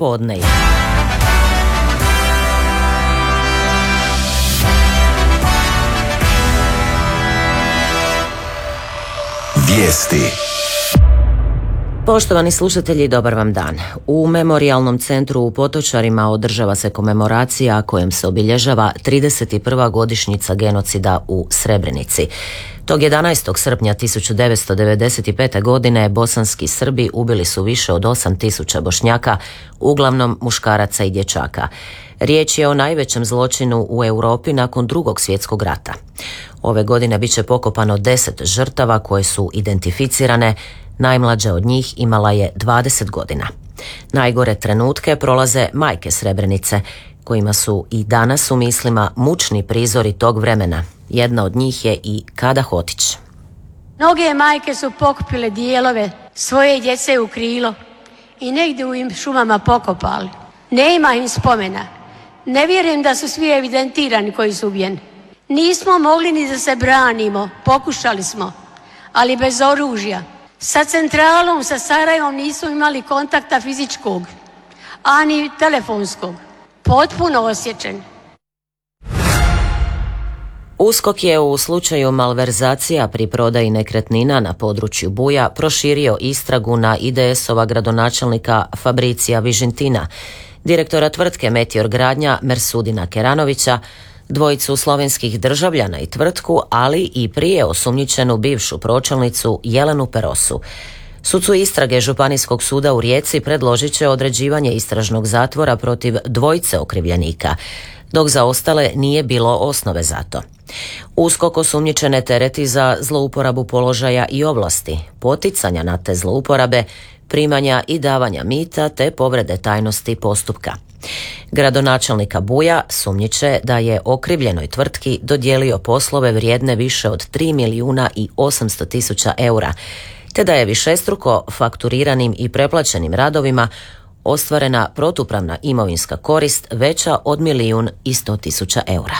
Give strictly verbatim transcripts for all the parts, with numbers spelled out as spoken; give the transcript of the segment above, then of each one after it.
podne. Vijesti. Poštovani slušatelji, dobar vam dan. U Memorijalnom centru u Potočarima održava se komemoracija kojom se obilježava trideset prva godišnjica genocida u Srebrenici. Tog jedanaestog srpnja tisuću devetsto devedeset pete. godine bosanski Srbi ubili su više od osam tisuća Bošnjaka, uglavnom muškaraca i dječaka. Riječ je o najvećem zločinu u Europi nakon Drugog svjetskog rata. Ove godine bit će pokopano deset žrtava koje su identificirane. Najmlađa od njih imala je dvadeset godina. Najgore trenutke prolaze majke Srebrenice, kojima su i danas u mislima mučni prizori tog vremena. Jedna od njih je i Kada Hotić. Mnoge majke su pokupile dijelove svoje djece u krilo i negdje u im šumama pokopali. Nema im spomena. Ne vjerujem da su svi evidentirani koji su ubijeni. Nismo mogli ni da se branimo, pokušali smo, ali bez oružja. Sa centralom, sa Sarajevom nismo imali kontakta fizičkog, ani telefonskog. Potpuno osjećen. USKOK je u slučaju malverzacija pri prodaji nekretnina na području Buja proširio istragu na I D S-ova gradonačelnika Fabricija Vižintina, direktora tvrtke Meteor Gradnja Mersudina Keranovića, dvojicu slovenskih državljana i tvrtku, ali i prije osumnjičenu bivšu pročelnicu Jelenu Perosu. Sucu istrage Županijskog suda u Rijeci predložit će određivanje istražnog zatvora protiv dvojice okrivljenika, dok za ostale nije bilo osnove za to. USKOK osumnjičene tereti za zlouporabu položaja i ovlasti, poticanja na te zlouporabe, primanja i davanja mita te povrede tajnosti postupka. Gradonačelnika Buja sumnjiče da je okrivljenoj tvrtki dodijelio poslove vrijedne više od tri milijuna i osamsto tisuća eura, te da je višestruko fakturiranim i preplaćenim radovima ostvarena protupravna imovinska korist veća od milijun i sto tisuća eura.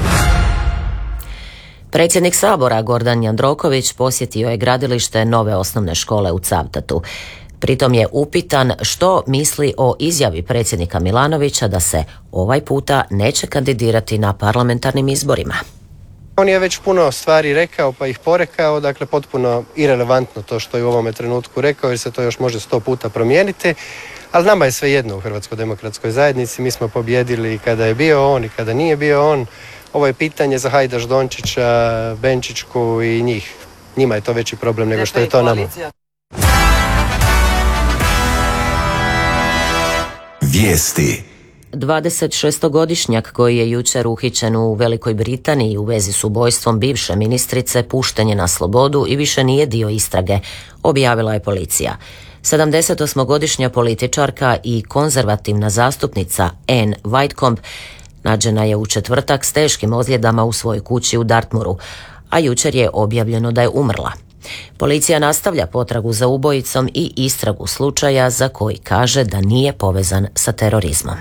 Predsjednik Sabora Gordan Jandroković posjetio je gradilište nove osnovne škole u Cavtatu. Pritom je upitan što misli o izjavi predsjednika Milanovića da se ovaj puta neće kandidirati na parlamentarnim izborima. On je već puno stvari rekao pa ih porekao, dakle potpuno irelevantno to što je u ovome trenutku rekao jer se to još može sto puta promijeniti, ali nama je sve jedno u Hrvatskoj demokratskoj zajednici, mi smo pobjedili i kada je bio on i kada nije bio on. Ovo je pitanje za Hajdaš Dončića, Benčićku i njih. Njima je to veći problem nego što je to nama. Vijesti. dvadesetšestogodišnjak koji je jučer uhićen u Velikoj Britaniji u vezi s ubojstvom bivše ministrice pušten je na slobodu i više nije dio istrage, objavila je policija. sedamdesetosmogodišnja političarka i konzervativna zastupnica Anne Whitecomb nađena je u četvrtak s teškim ozljedama u svojoj kući u Dartmouru, a jučer je objavljeno da je umrla. Policija nastavlja potragu za ubojicom i istragu slučaja za koji kaže da nije povezan sa terorizmom.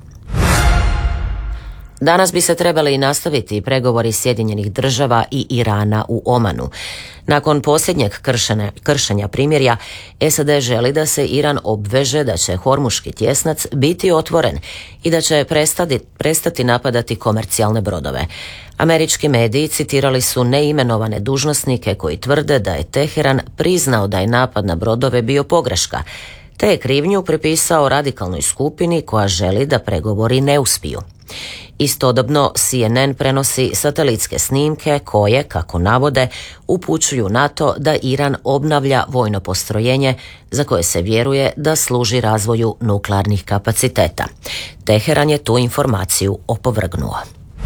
Danas bi se trebali nastaviti pregovori Sjedinjenih država i Irana u Omanu. Nakon posljednjeg kršenja, kršenja primirja, S A D želi da se Iran obveže da će Hormuški tjesnac biti otvoren i da će prestati, prestati napadati komercijalne brodove. Američki mediji citirali su neimenovane dužnosnike koji tvrde da je Teheran priznao da je napad na brodove bio pogreška, te je krivnju pripisao radikalnoj skupini koja želi da pregovori ne uspiju. Istodobno C N N prenosi satelitske snimke koje, kako navode, upućuju na to da Iran obnavlja vojno postrojenje za koje se vjeruje da služi razvoju nuklearnih kapaciteta. Teheran je tu informaciju opovrgnuo.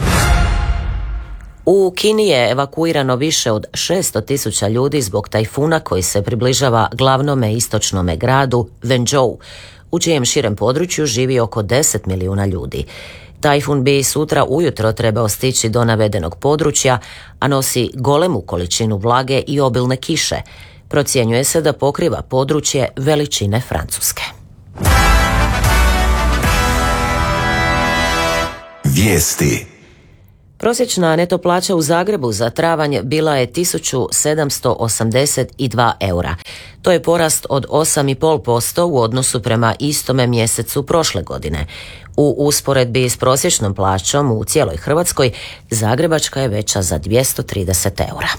U Kini je evakuirano više od šesto tisuća ljudi zbog tajfuna koji se približava glavnome istočnome gradu Wenzhou, u čijem širem području živi oko deset milijuna ljudi. Tajfun bi sutra ujutro trebao stići do navedenog područja, a nosi golemu količinu vlage i obilne kiše. Procjenjuje se da pokriva područje veličine Francuske. Vijesti. Prosječna neto plaća u Zagrebu za travanj bila je tisuću sedamsto osamdeset dva eura. To je porast od osam zarez pet posto u odnosu prema istome mjesecu prošle godine. U usporedbi s prosječnom plaćom u cijeloj Hrvatskoj, zagrebačka je veća za dvjesto trideset eura.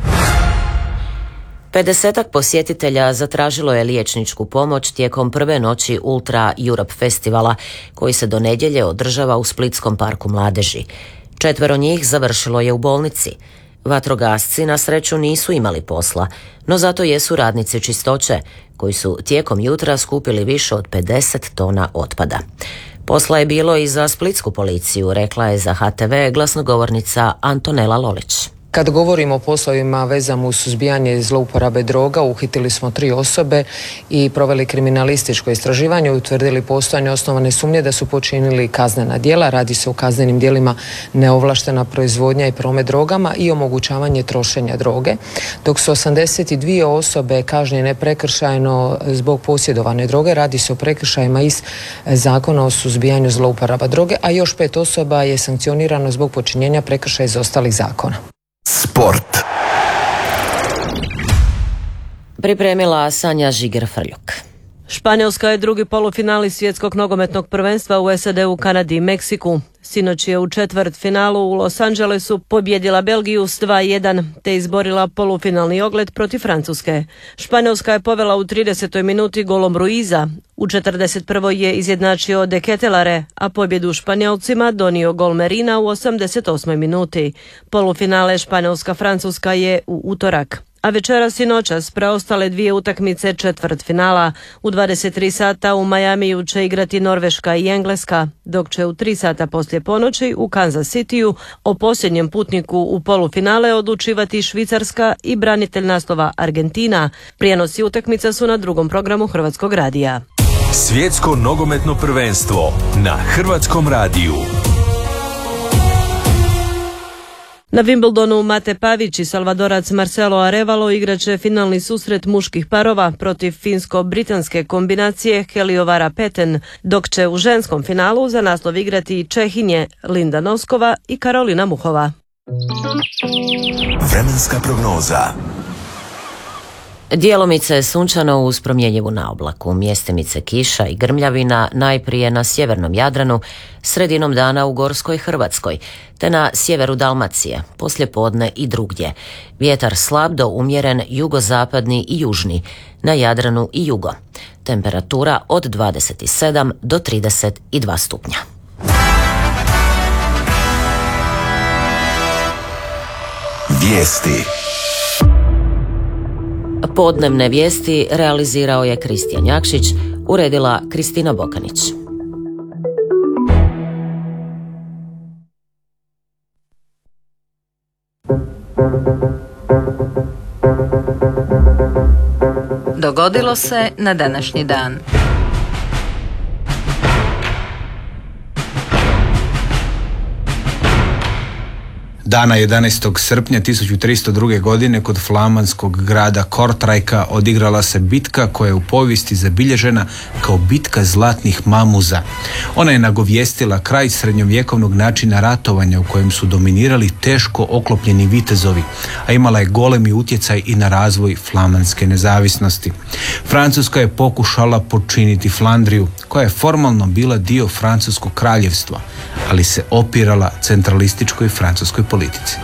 pedesetak posjetitelja zatražilo je liječničku pomoć tijekom prve noći Ultra Europe festivala, koji se do nedjelje održava u Splitskom parku mladeži. Četvero njih završilo je u bolnici. Vatrogasci na sreću nisu imali posla, no zato jesu radnici čistoće, koji su tijekom jutra skupili više od pedeset tona otpada. Posla je bilo i za splitsku policiju, rekla je za H T V glasnogovornica Antonela Lolić. Kad govorimo o poslovima vezano uz suzbijanje zlouporabe droga, uhitili smo tri osobe i proveli kriminalističko istraživanje i utvrdili postojanje osnovane sumnje da su počinili kaznena djela. Radi se o kaznenim djelima neovlaštena proizvodnja i promet drogama i omogućavanje trošenja droge, dok su osamdeset dvije osobe kažnjene prekršajno zbog posjedovane droge. Radi se o prekršajima iz Zakona o suzbijanju zlouporaba droge, a još pet osoba je sankcionirano zbog počinjenja prekršaja iz ostalih zakona. Sport. Pripremila Sanja Žiger-Frljuk. Španjolska je drugi polufinali svjetskog nogometnog prvenstva u S A D-u, Kanadi i Meksiku. Sinoć je u četvrtfinalu u Los Angelesu pobjedila Belgiju s dva jedan te izborila polufinalni ogled protiv Francuske. Španjolska je povela u tridesetoj minuti golom Ruiza. U četrdeset prvoj je izjednačio De Ketelare, a pobjedu Španjolcima donio gol Merina u osamdeset osmoj minuti. Polufinale Španjolska-Francuska je u utorak. A večeras i noćas preostale dvije utakmice četvrtfinala. U dvadeset tri sata u Majamiju će igrati Norveška i Engleska, dok će u tri sata poslije ponoći u Kansas Cityu o posljednjem putniku u polufinale odlučivati Švicarska i branitelj naslova Argentina. Prijenosi utakmica su na drugom programu Hrvatskog radija. Svjetsko nogometno prvenstvo na Hrvatskom radiju. Na Wimbledonu Mate Pavić i Salvadorac Marcelo Arevalo igraće finalni susret muških parova protiv finsko-britanske kombinacije Heliovara Peten, dok će u ženskom finalu za naslov igrati Čehinje Linda Noskova i Karolina Muhova. Vremenska prognoza. Djelomice sunčano uz promjenjivu naoblaku, mjestimice kiša i grmljavina najprije na sjevernom Jadranu, sredinom dana u Gorskoj Hrvatskoj, te na sjeveru Dalmacije, poslijepodne i drugdje. Vjetar slab do umjeren jugozapadni i južni, na Jadranu i jugo. Temperatura od dvadeset sedam do trideset dva stupnja. Vijesti. Podnevne vijesti realizirao je Kristijan Jakšić, uredila Kristina Bokanić. Dogodilo se na današnji dan. Dana jedanaestog srpnja tisuću tristo druge. godine kod flamanskog grada Kortrajka odigrala se bitka koja je u povijesti zabilježena kao bitka zlatnih mamuza. Ona je nagovijestila kraj srednjovjekovnog načina ratovanja u kojem su dominirali teško oklopljeni vitezovi, a imala je golemi utjecaj i na razvoj flamanske nezavisnosti. Francuska je pokušala počiniti Flandriju, koja je formalno bila dio francuskog kraljevstva, ali se opirala centralističkoj francuskoj politici.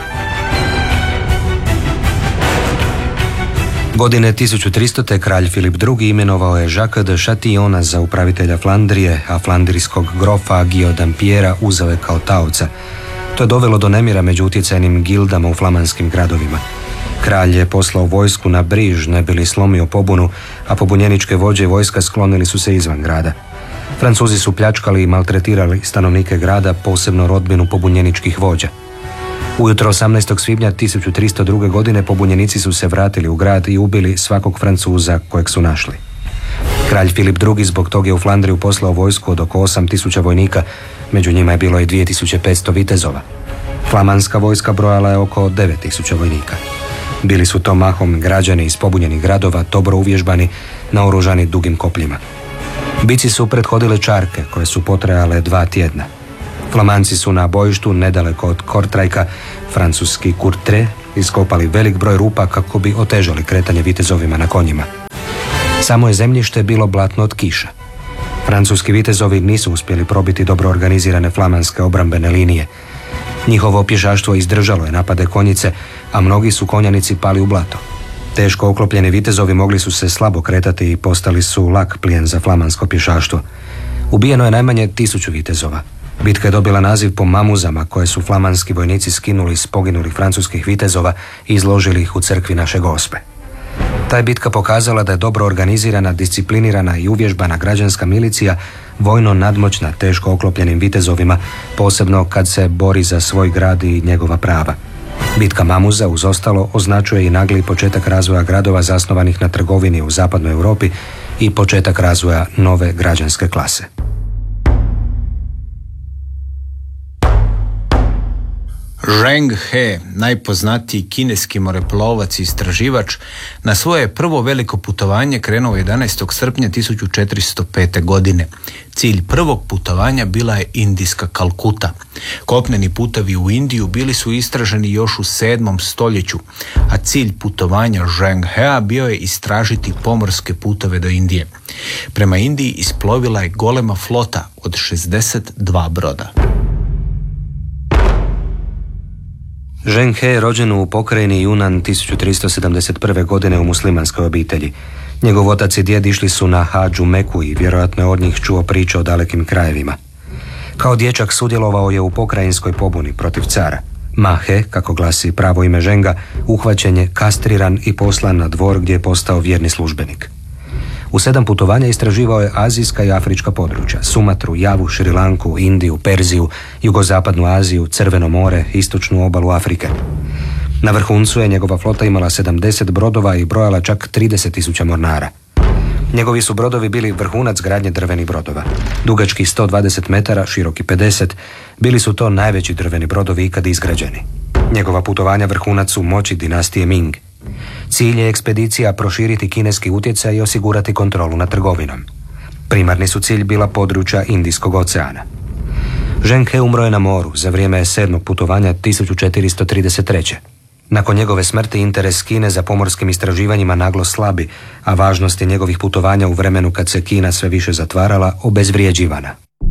Godine tisuću tristote. kralj Filip drugi. imenovao je Jacques de Chatillona za upravitelja Flandrije, a flandrijskog grofa Guillaume Dampierra uzeo je kao taoca. To je dovelo do nemira među utjecajnim gildama u flamanskim gradovima. Kralj je poslao vojsku na Briž ne bi li slomio pobunu, a pobunjeničke vođe i vojska sklonili su se izvan grada. Francuzi su pljačkali i maltretirali stanovnike grada, posebno rodbinu pobunjeničkih vođa. Ujutro osamnaestog svibnja tisuću tristo druge. godine pobunjenici su se vratili u grad i ubili svakog Francuza kojeg su našli. Kralj Filip drugi. zbog toga je u Flandriju poslao vojsku od oko osam tisuća vojnika, među njima je bilo i dvije tisuće petsto vitezova. Flamanska vojska brojala je oko devet tisuća vojnika. Bili su to mahom građani iz pobunjenih gradova, dobro uvježbani, naoružani dugim kopljima. Bici su prethodile čarke koje su potrajale dva tjedna. Flamanci su na bojištu nedaleko od Kortrajka, francuski Courtrai, iskopali velik broj rupa kako bi otežali kretanje vitezovima na konjima. Samo je zemljište bilo blatno od kiša. Francuski vitezovi nisu uspjeli probiti dobro organizirane flamanske obrambene linije. Njihovo pješaštvo izdržalo je napade konjice, a mnogi su konjanici pali u blato. Teško oklopljeni vitezovi mogli su se slabo kretati i postali su lak plijen za flamansko pješaštvo. Ubijeno je najmanje tisuću vitezova. Bitka je dobila naziv po mamuzama koje su flamanski vojnici skinuli s poginulih francuskih vitezova i izložili ih u crkvi Naše Gospe. Ta je bitka pokazala da je dobro organizirana, disciplinirana i uvježbana građanska milicija vojno nadmoćna teško oklopljenim vitezovima, posebno kad se bori za svoj grad i njegova prava. Bitka Mamuza, uz ostalo, označuje i nagli početak razvoja gradova zasnovanih na trgovini u zapadnoj Europi i početak razvoja nove građanske klase. Zheng He, najpoznatiji kineski moreplovac i istraživač, na svoje prvo veliko putovanje krenuo jedanaestog srpnja tisuću četiristo pete. godine. Cilj prvog putovanja bila je indijska Kalkuta. Kopneni putevi u Indiju bili su istraženi još u sedmom stoljeću, a cilj putovanja Zheng Hea bio je istražiti pomorske puteve do Indije. Prema Indiji isplovila je golema flota od šezdeset dva broda. Zheng He je rođen u pokrajini Yunnan tisuću tristo sedamdeset prve. godine u muslimanskoj obitelji. Njegov otac i djed išli su na hadžu Meku i vjerojatno je od njih čuo priče o dalekim krajevima. Kao dječak sudjelovao je u pokrajinskoj pobuni protiv cara. Ma He, kako glasi pravo ime Zhenga, uhvaćen je, kastriran i poslan na dvor gdje je postao vjerni službenik. U sedam putovanja istraživao je azijska i afrička područja, Sumatru, Javu, Šrilanku, Indiju, Perziju, jugozapadnu Aziju, Crveno more, istočnu obalu Afrike. Na vrhuncu je njegova flota imala sedamdeset brodova i brojala čak trideset tisuća mornara. Njegovi su brodovi bili vrhunac gradnje drvenih brodova. Dugački sto dvadeset metara, široki pedeset, bili su to najveći drveni brodovi ikad izgrađeni. Njegova putovanja vrhunac su moći dinastije Ming. Cilj je ekspedicija proširiti kineski utjecaj i osigurati kontrolu nad trgovinom. Primarni su cilj bila područja Indijskog oceana. Zheng He umro je na moru za vrijeme sedmog putovanja tisuću četiristo trideset treće. Nakon njegove smrti interes Kine za pomorskim istraživanjima naglo slabi, a važnost je njegovih putovanja u vremenu kad se Kina sve više zatvarala obezvrijeđivana.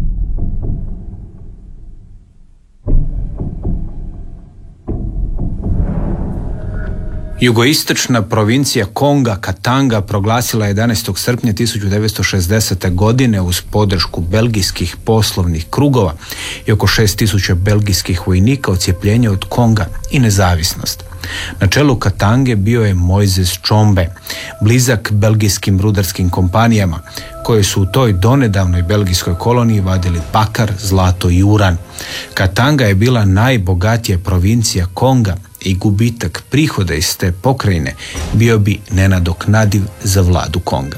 Jugoistočna provincija Konga Katanga proglasila jedanaestog srpnja tisuću devetsto šezdesete. godine uz podršku belgijskih poslovnih krugova i oko šest tisuća belgijskih vojnika odcjepljenje od Konga i nezavisnost. Na čelu Katange bio je Mojzes Čombe, blizak belgijskim rudarskim kompanijama koje su u toj donedavnoj belgijskoj koloniji vadili bakar, zlato i uran. Katanga je bila najbogatija provincija Konga i gubitak prihoda iz te pokrajine bio bi nenadoknadiv za vladu Konga.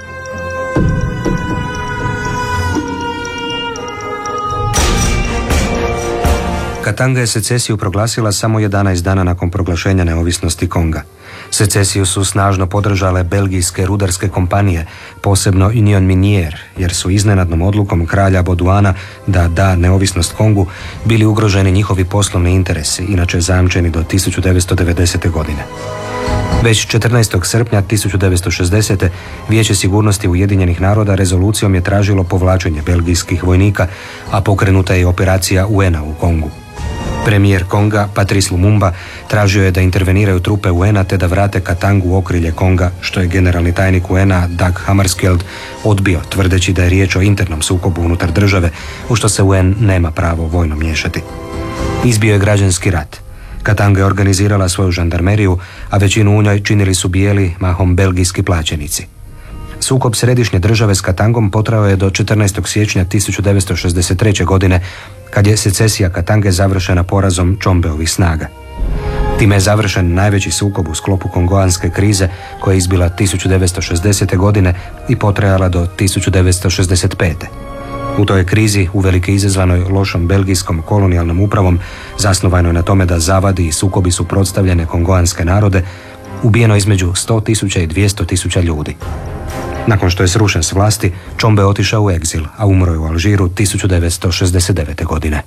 Katanga je secesiju proglasila samo jedanaest dana nakon proglašenja neovisnosti Konga. Secesiju su snažno podržale belgijske rudarske kompanije, posebno Union Minier, jer su iznenadnom odlukom kralja Boduana da da neovisnost Kongu bili ugroženi njihovi poslovni interesi, inače zajamčeni do tisuću devetsto devedesete. godine. Već četrnaestog srpnja tisuću devetsto šezdesete. Vijeće sigurnosti Ujedinjenih naroda rezolucijom je tražilo povlačenje belgijskih vojnika, a pokrenuta je operacija U N-a u Kongu. Premijer Konga, Patrice Lumumba, tražio je da interveniraju trupe U N-a te da vrate Katangu u okrilje Konga, što je generalni tajnik U N-a Dag Hammarskjöld odbio, tvrdeći da je riječ o internom sukobu unutar države, u što se U N nema pravo vojno miješati. Izbio je građanski rat. Katanga je organizirala svoju žandarmeriju, a većinu u njoj činili su bijeli, mahom belgijski plaćenici. Sukob središnje države s Katangom potrajao je do četrnaestog siječnja tisuću devetsto šezdeset treće. godine, kad je secesija Katange završena porazom Čombeovih snaga. Time je završen najveći sukob u sklopu kongoanske krize koja je izbila tisuću devetsto šezdesete. godine i potrajala do tisuću devetsto šezdeset pete. U toj krizi, uvelike izazvanoj lošom belgijskom kolonijalnom upravom, zasnovanoj na tome da zavadi i sukobi suprotstavljene kongoanske narode, ubijeno između sto tisuća i dvjesto tisuća ljudi. Nakon što je srušen s vlasti, Čombe otišao u egzil, a umro je u Alžiru tisuću devetsto šezdeset devete. godine.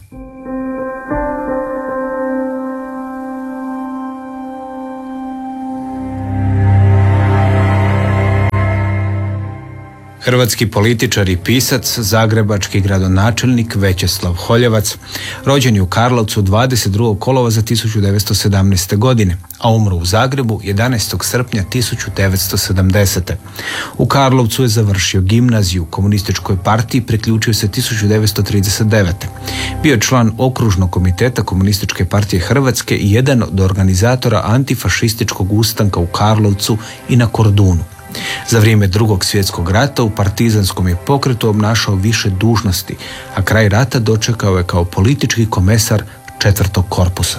Hrvatski političar i pisac, zagrebački gradonačelnik Većeslav Holjevac, rođen je u Karlovcu dvadeset drugog kolovoza tisuću devetsto sedamnaeste. godine, a umro u Zagrebu jedanaestog srpnja tisuću devetsto sedamdesete. U Karlovcu je završio gimnaziju u komunističkoj partiji, priključio se tisuću devetsto trideset devete. Bio je član okružnog komiteta Komunističke partije Hrvatske i jedan od organizatora antifašističkog ustanka u Karlovcu i na Kordunu. Za vrijeme Drugog svjetskog rata u partizanskom je pokretu obnašao više dužnosti, a kraj rata dočekao je kao politički komesar četvrtog korpusa.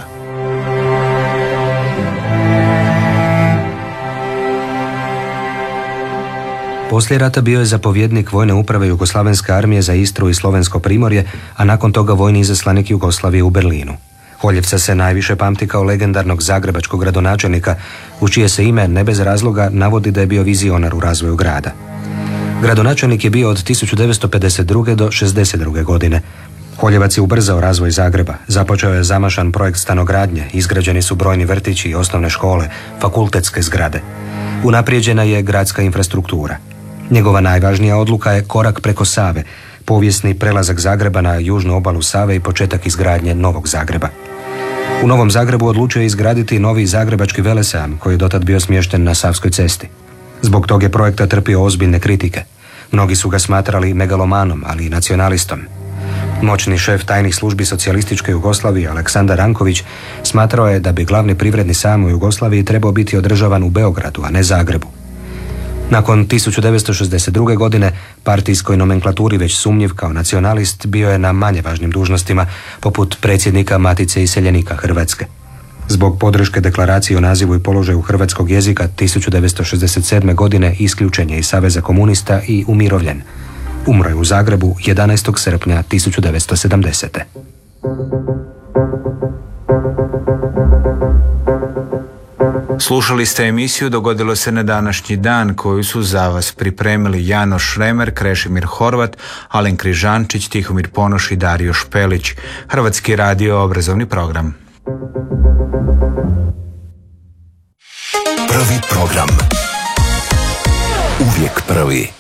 Poslije rata bio je zapovjednik vojne uprave Jugoslavenske armije za Istru i Slovensko primorje, a nakon toga vojni izaslanik Jugoslavije u Berlinu. Holjevca se najviše pamti kao legendarnog zagrebačkog gradonačelnika, u čije se ime ne bez razloga navodi da je bio vizionar u razvoju grada. Gradonačelnik je bio od tisuću devetsto pedeset druge. do šezdeset druge. godine. Holjevac je ubrzao razvoj Zagreba, započeo je zamašan projekt stanogradnje, izgrađeni su brojni vrtići i osnovne škole, fakultetske zgrade. Unaprijeđena je gradska infrastruktura. Njegova najvažnija odluka je korak preko Save, povijesni prelazak Zagreba na južnu obalu Save i početak izgradnje Novog Zagreba. U Novom Zagrebu odlučio je izgraditi novi zagrebački velesajam, koji je dotad bio smješten na Savskoj cesti. Zbog tog je projekta trpio ozbiljne kritike. Mnogi su ga smatrali megalomanom, ali i nacionalistom. Moćni šef tajnih službi socijalističke Jugoslavije, Aleksandar Ranković, smatrao je da bi glavni privredni sajam u Jugoslaviji trebao biti održavan u Beogradu, a ne Zagrebu. Nakon tisuću devetsto šezdeset druge. godine partijskoj nomenklaturi već sumnjiv kao nacionalist, bio je na manje važnim dužnostima, poput predsjednika Matice iseljenika Hrvatske. Zbog podrške deklaracije o nazivu i položaju hrvatskog jezika tisuću devetsto šezdeset sedme. godine isključen je iz Saveza komunista i umirovljen. Umro je u Zagrebu jedanaestog srpnja tisuću devetsto sedamdesete. Slušali ste emisiju Dogodilo se na današnji dan, koju su za vas pripremili Jano Šremer, Krešimir Horvat, Alen Križančić, Tihomir Ponoš i Dario Špelić. Hrvatski radio obrazovni program. Prvi program. Uvijek prvi.